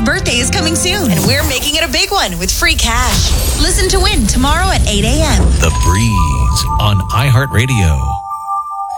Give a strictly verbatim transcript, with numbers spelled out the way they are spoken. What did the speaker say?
birthday is coming soon, and we're making it a big one with free cash. Listen to Win tomorrow at eight a.m. The Breeze on iHeartRadio.